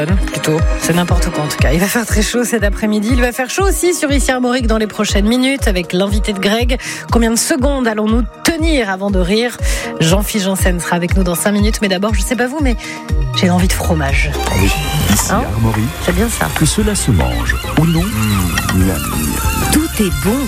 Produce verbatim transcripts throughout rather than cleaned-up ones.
Plutôt, c'est n'importe quoi en tout cas. Il va faire très chaud cet après-midi. Il va faire chaud aussi sur ici Armorique dans les prochaines minutes avec l'invité de Greg. Combien de secondes allons-nous tenir avant de rire? Jean-Philippe Janssen sera avec nous dans cinq minutes. Mais d'abord, je sais pas vous, mais j'ai envie de fromage. Oui, ici Hein à Armorique, C'est bien ça. que cela se mange ou non, mmh, la Tout est bon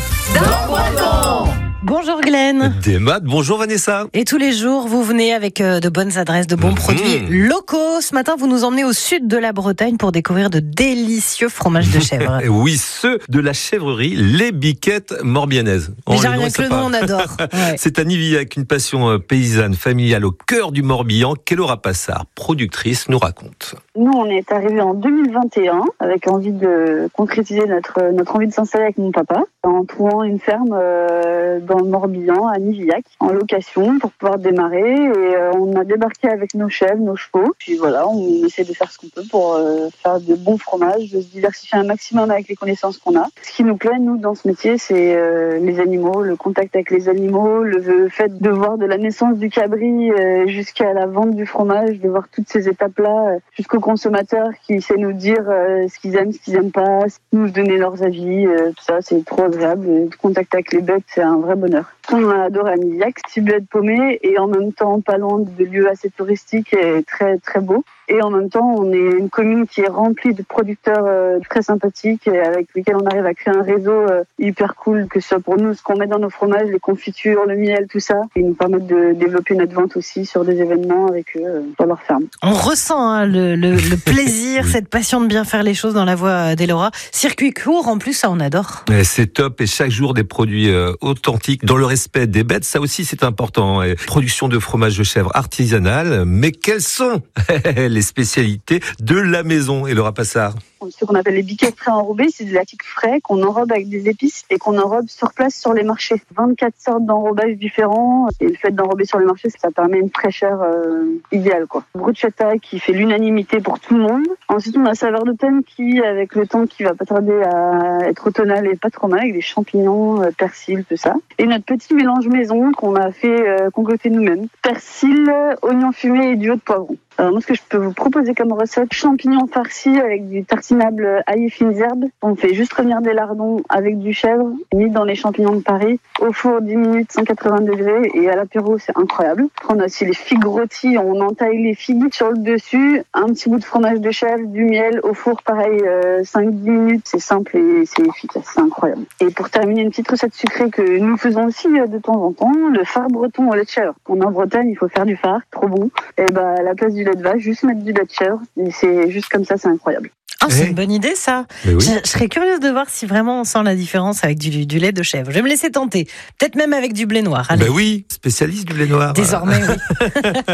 dans Bonjour Glenn. Des maths, bonjour Vanessa. Et tous les jours, vous venez avec euh, de bonnes adresses, de bons Mmh. produits locaux. Ce matin, vous nous emmenez au sud de la Bretagne pour découvrir de délicieux fromages de chèvre. Oui, ceux de la chèvrerie, les Biquettes Morbihanaises. Oh, Déjà le nom rien est que le sympa. nom, on adore. Ouais. C'est à Nivillac, une passion euh, paysanne, familiale au cœur du Morbihan, qu'Elora Passard, productrice, nous raconte. Nous, on est arrivés en deux mille vingt et un avec envie de concrétiser notre, notre envie de s'installer avec mon papa en trouvant une ferme euh, dans le Morbihan, à Nivillac, en location pour pouvoir démarrer. Et euh, on a débarqué avec nos chèvres, nos chevaux. Puis voilà, on essaie de faire ce qu'on peut pour euh, faire de bons fromages, de se diversifier un maximum avec les connaissances qu'on a. Ce qui nous plaît, nous, dans ce métier, c'est euh, les animaux, le contact avec les animaux, le fait de voir de la naissance du cabri euh, jusqu'à la vente du fromage, de voir toutes ces étapes-là, euh, jusqu'au consommateur qui sait nous dire euh, ce qu'ils aiment, ce qu'ils aiment pas, nous donner leurs avis, euh, tout ça, c'est trop agréable. Le contact avec les bêtes, c'est un vrai bonheur. On a adoré à Nivillac, petit bled paumé et en même temps pas loin de lieux assez touristiques et très très beaux. Et en même temps, on est une commune qui est remplie de producteurs euh, très sympathiques et avec lesquels on arrive à créer un réseau euh, hyper cool, que ce soit pour nous, ce qu'on met dans nos fromages, les confitures, le miel, tout ça. Ils nous permettent de développer notre vente aussi sur des événements avec eux euh, dans leur ferme. On ressent hein, le, le, le plaisir, cette passion de bien faire les choses dans la voie d'Elora. Circuit court, en plus, ça on adore. Et c'est top, et chaque jour des produits euh, authentiques, dans le respect des bêtes, ça aussi c'est important. Et production de fromage de chèvre artisanal, mais quelles sont les spécialités de la maison, Elora Passard? Ce qu'on appelle les biquettes pré-enrobés, c'est des lactiques frais qu'on enrobe avec des épices et qu'on enrobe sur place sur les marchés. vingt-quatre sortes d'enrobage différents et le fait d'enrober sur les marchés, ça permet une fraîcheur euh, idéale, quoi. Bruschetta qui fait l'unanimité pour tout le monde. Ensuite, on a saveur d'automne qui, avec le temps, qui va pas tarder à être automnal et pas trop mal, avec des champignons, euh, persil, tout ça. Et notre petit mélange maison qu'on a fait euh, concocter nous-mêmes. Persil, oignon fumé et du haut de poivron. Alors moi, ce que je peux vous proposer comme recette, champignons farcis avec du tartinable ail et fines herbes. On fait juste revenir des lardons avec du chèvre, mis dans les champignons de Paris, au four dix minutes, cent quatre-vingts degrés, et à l'apéro, c'est incroyable. On a aussi les figues rôties, on entaille les figues sur le dessus, un petit bout de fromage de chèvre, du miel, au four, pareil, euh, cinq dix minutes, c'est simple et c'est efficace, c'est incroyable. Et pour terminer, une petite recette sucrée que nous faisons aussi euh, de temps en temps, le phare breton au lait de chèvre. On est en Bretagne, il faut faire du phare, trop bon. Et bah, à la place du lait de vache, juste mettre du lait de chèvre, et c'est juste comme ça, c'est incroyable. Ah, c'est Eh. une bonne idée ça. Mais oui. Je, je serais curieuse de voir si vraiment on sent la différence avec du, du lait de chèvre. Je vais me laisser tenter. Peut-être même avec du blé noir. Allez. Ben oui, spécialiste du blé noir. Désormais, oui.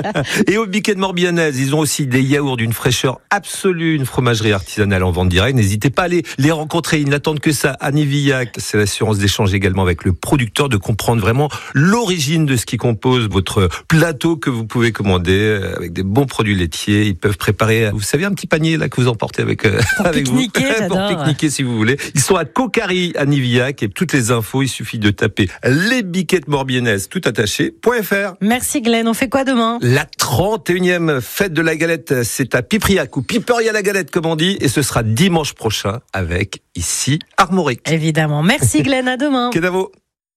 Et au Biquet de Morbihanaises, ils ont aussi des yaourts d'une fraîcheur absolue, une fromagerie artisanale en vente directe. N'hésitez pas à aller les rencontrer, ils n'attendent que ça. À Nivillac, c'est l'assurance d'échanger également avec le producteur, de comprendre vraiment l'origine de ce qui compose votre plateau que vous pouvez commander avec des bons produits laitiers. Ils peuvent préparer, vous savez, un petit panier là que vous emportez avec, euh, Pour avec vous. pique-niquer, Pour j'adore. pique-niquer si vous voulez. Ils sont à Cocari, à Nivillac, et toutes les infos, il suffit de taper les Biquettes Morbihanaises tout attaché, .fr. Merci Glenn. On fait quoi demain? La trente et unième fête de la galette, c'est à Pipriac ou Piperia la galette comme on dit, et ce sera dimanche prochain avec ici Armorique. Évidemment. Merci Glenn. À demain. Kedavo.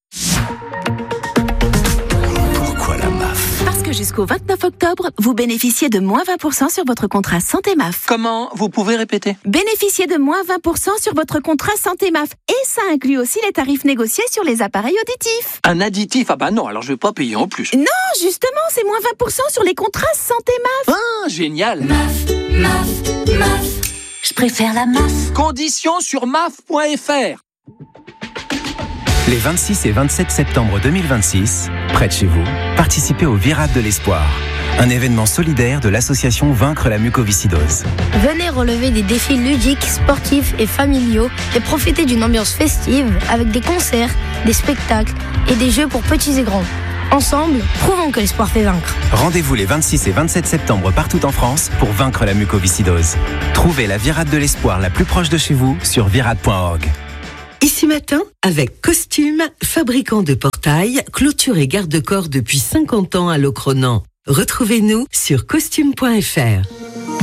pourquoi la M A F? Parce que jusqu'au vingt-neuf octobre, vous bénéficiez de moins vingt pour cent sur votre contrat Santé M A F. Comment? Vous pouvez répéter? Bénéficiez de moins vingt pour cent sur votre contrat Santé M A F. Et ça inclut aussi les tarifs négociés sur les appareils auditifs. Un additif? Ah bah non, alors je vais pas payer en plus. Non, justement, c'est moins vingt pour cent sur les contrats Santé M A F. Ah, génial! M A F, M A F, M A F. Je préfère la M A F. Conditions sur M A F point F R. Les vingt-six et vingt-sept septembre deux mille vingt-six, près de chez vous, participez au Virade de l'Espoir, un événement solidaire de l'association Vaincre la mucoviscidose. Venez relever des défis ludiques, sportifs et familiaux et profiter d'une ambiance festive avec des concerts, des spectacles et des jeux pour petits et grands. Ensemble, prouvons que l'espoir fait vaincre. Rendez-vous les vingt-six et vingt-sept septembre partout en France pour vaincre la mucoviscidose. Trouvez la Virade de l'Espoir la plus proche de chez vous sur virade point org. Ici Matin, avec Costume, fabricant de portails, clôture et garde-corps depuis cinquante ans à Locronan. Retrouvez-nous sur costume point F R.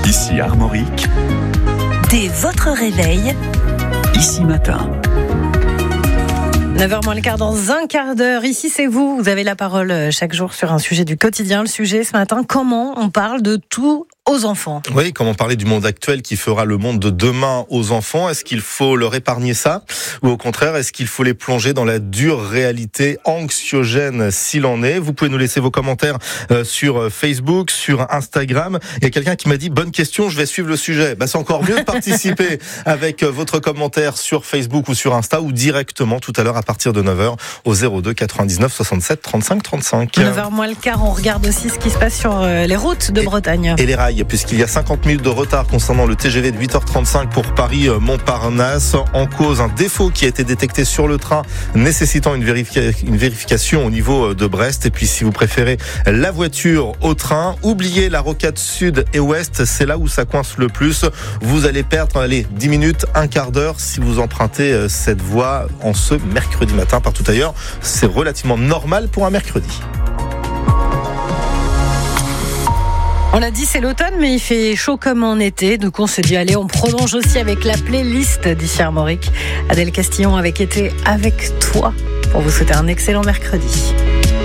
Ici Armorique, Dès votre réveil, ici matin. neuf heures moins le quart dans un quart d'heure. Ici, c'est vous. Vous avez la parole chaque jour sur un sujet du quotidien. Le sujet ce matin, comment on parle de tout aux enfants. Oui, comment parler du monde actuel qui fera le monde de demain aux enfants? Est-ce qu'il faut leur épargner ça? Ou au contraire, est-ce qu'il faut les plonger dans la dure réalité anxiogène s'il en est? Vous pouvez nous laisser vos commentaires euh, sur Facebook, sur Instagram. Il y a quelqu'un qui m'a dit, bonne question, je vais suivre le sujet. Bah, c'est encore mieux de participer avec euh, votre commentaire sur Facebook ou sur Insta ou directement tout à l'heure à partir de neuf heures au zéro deux quatre-vingt-dix-neuf soixante-sept trente-cinq trente-cinq. neuf heures moins le quart, on regarde aussi ce qui se passe sur euh, les routes de et, Bretagne. Et les rails. Puisqu'il y a cinquante minutes de retard concernant le T G V de huit heures trente-cinq pour Paris-Montparnasse. En cause, un défaut qui a été détecté sur le train nécessitant une, vérifica- une vérification au niveau de Brest. Et puis si vous préférez la voiture au train, oubliez la rocade sud et ouest, c'est là où ça coince le plus. Vous allez perdre allez, dix minutes, un quart d'heure si vous empruntez cette voie en ce mercredi matin. Partout ailleurs, c'est relativement normal pour un mercredi. On l'a dit, c'est l'automne, mais il fait chaud comme en été. Donc on se dit, allez, on prolonge aussi avec la playlist d'ici Armorique. Adèle Castillon avait été avec toi pour vous souhaiter un excellent mercredi.